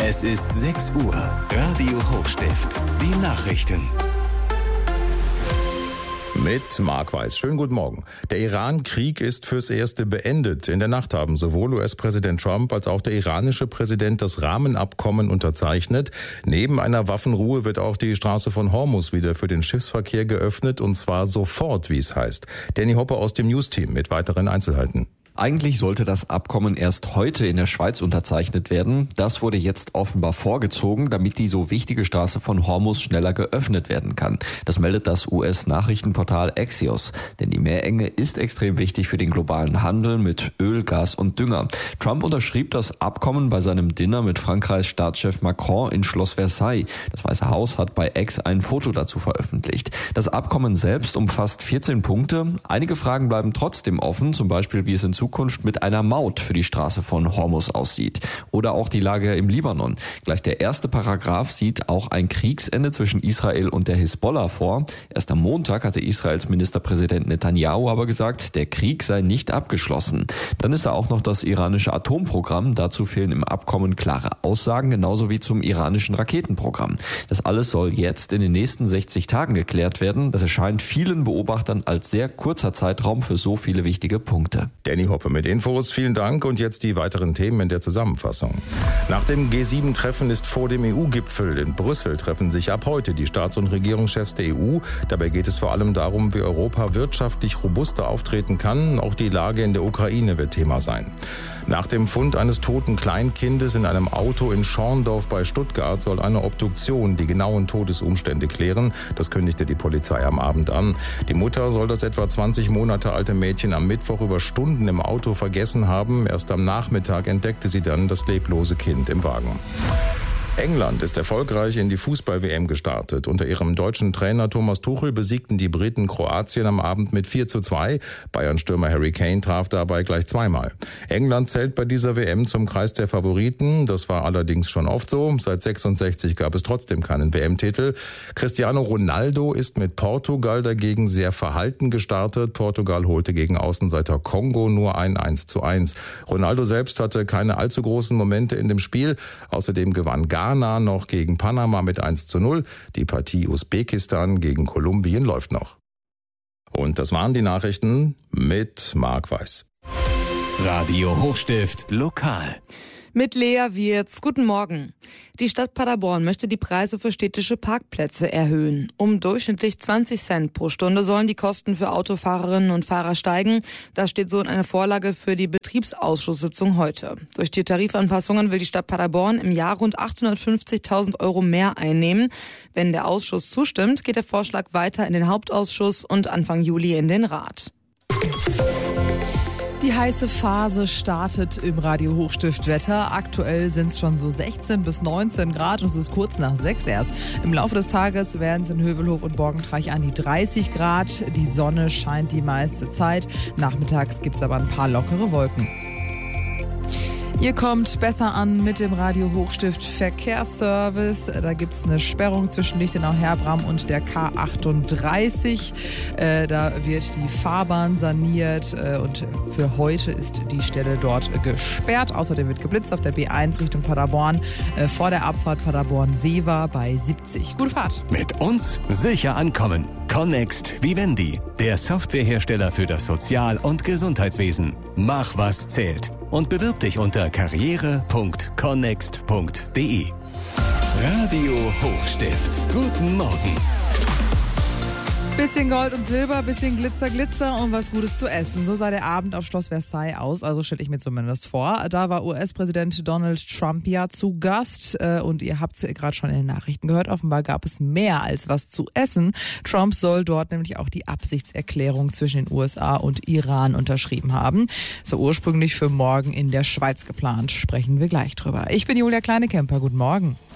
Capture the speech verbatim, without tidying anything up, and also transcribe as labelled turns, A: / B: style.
A: Es ist sechs Uhr. Radio Hochstift. Die Nachrichten.
B: Mit Marc Weiß. Schönen guten Morgen. Der Iran-Krieg ist fürs Erste beendet. In der Nacht haben sowohl U S-Präsident Trump als auch der iranische Präsident das Rahmenabkommen unterzeichnet. Neben einer Waffenruhe wird auch die Straße von Hormuz wieder für den Schiffsverkehr geöffnet, und zwar sofort, wie es heißt. Danny Hoppe aus dem News-Team mit weiteren Einzelheiten.
C: Eigentlich sollte das Abkommen erst heute in der Schweiz unterzeichnet werden. Das wurde jetzt offenbar vorgezogen, damit die so wichtige Straße von Hormuz schneller geöffnet werden kann. Das meldet das U S-Nachrichtenportal Axios. Denn die Meerenge ist extrem wichtig für den globalen Handel mit Öl, Gas und Dünger. Trump unterschrieb das Abkommen bei seinem Dinner mit Frankreichs Staatschef Macron in Schloss Versailles. Das Weiße Haus hat bei X ein Foto dazu veröffentlicht. Das Abkommen selbst umfasst vierzehn Punkte. Einige Fragen bleiben trotzdem offen, zum Beispiel wie es in Zukunft mit einer Maut für die Straße von Hormuz aussieht. Oder auch die Lage im Libanon. Gleich der erste Paragraph sieht auch ein Kriegsende zwischen Israel und der Hisbollah vor. Erst am Montag hatte Israels Ministerpräsident Netanyahu aber gesagt, der Krieg sei nicht abgeschlossen. Dann ist da auch noch das iranische Atomprogramm. Dazu fehlen im Abkommen klare Aussagen, genauso wie zum iranischen Raketenprogramm. Das alles soll jetzt in den nächsten sechzig Tagen geklärt werden. Das erscheint vielen Beobachtern als sehr kurzer Zeitraum für so viele wichtige Punkte.
B: Danny Hoppe mit Infos, vielen Dank, und jetzt die weiteren Themen in der Zusammenfassung. Nach dem G sieben Treffen ist vor dem E U-Gipfel in Brüssel treffen sich ab heute die Staats- und Regierungschefs der E U. Dabei geht es vor allem darum, wie Europa wirtschaftlich robuster auftreten kann. Auch die Lage in der Ukraine wird Thema sein. Nach dem Fund eines toten Kleinkindes in einem Auto in Schorndorf bei Stuttgart soll eine Obduktion die genauen Todesumstände klären. Das kündigte die Polizei am Abend an. Die Mutter soll das etwa zwanzig Monate alte Mädchen am Mittwoch über Stunden im Auto vergessen haben. Erst am Nachmittag entdeckte sie dann das leblose Kind im Wagen. England ist erfolgreich in die Fußball-W M gestartet. Unter ihrem deutschen Trainer Thomas Tuchel besiegten die Briten Kroatien am Abend mit vier zu zwei. Bayern-Stürmer Harry Kane traf dabei gleich zweimal. England zählt bei dieser W M zum Kreis der Favoriten. Das war allerdings schon oft so. Seit sechsundsechzig gab es trotzdem keinen W M-Titel. Cristiano Ronaldo ist mit Portugal dagegen sehr verhalten gestartet. Portugal holte gegen Außenseiter Kongo nur ein eins zu eins. Ronaldo selbst hatte keine allzu großen Momente in dem Spiel. Außerdem gewann Ghana noch gegen Panama mit eins zu null. Die Partie Usbekistan gegen Kolumbien läuft noch. Und das waren die Nachrichten mit Marc Weiß.
A: Radio Hochstift lokal.
D: Mit Lea Wirz. Guten Morgen. Die Stadt Paderborn möchte die Preise für städtische Parkplätze erhöhen. Um durchschnittlich zwanzig Cent pro Stunde sollen die Kosten für Autofahrerinnen und Fahrer steigen. Das steht so in einer Vorlage für die Betriebsausschusssitzung heute. Durch die Tarifanpassungen will die Stadt Paderborn im Jahr rund achthundertfünfzigtausend Euro mehr einnehmen. Wenn der Ausschuss zustimmt, geht der Vorschlag weiter in den Hauptausschuss und Anfang Juli in den Rat.
E: Die heiße Phase startet im Radio Hochstift Wetter. Aktuell sind es schon so sechzehn bis neunzehn Grad und es ist kurz nach sechs erst. Im Laufe des Tages werden es in Hövelhof und Borgentreich an die dreißig Grad. Die Sonne scheint die meiste Zeit. Nachmittags gibt es aber ein paar lockere Wolken. Ihr kommt besser an mit dem Radio Hochstift Verkehrsservice. Da gibt es eine Sperrung zwischen Lichtenau-Herbram und der K achtunddreißig. Äh, da wird die Fahrbahn saniert äh, und für heute ist die Stelle dort gesperrt. Außerdem wird geblitzt auf der B eins Richtung Paderborn äh, vor der Abfahrt Paderborn-Wever bei siebzig. Gute Fahrt.
A: Mit uns sicher ankommen. Connext Vivendi, der Softwarehersteller für das Sozial- und Gesundheitswesen. Mach, was zählt. Und bewirb dich unter karriere punkt connext punkt de. Radio Hochstift. Guten Morgen.
E: Bisschen Gold und Silber, bisschen Glitzer, Glitzer und was Gutes zu essen. So sah der Abend auf Schloss Versailles aus, also stelle ich mir zumindest vor. Da war U S-Präsident Donald Trump ja zu Gast äh, und ihr habt es gerade schon in den Nachrichten gehört. Offenbar gab es mehr als was zu essen. Trump soll dort nämlich auch die Absichtserklärung zwischen den U S A und Iran unterschrieben haben. So ursprünglich für morgen in der Schweiz geplant. Sprechen wir gleich drüber. Ich bin Julia Kleinekemper. Guten Morgen.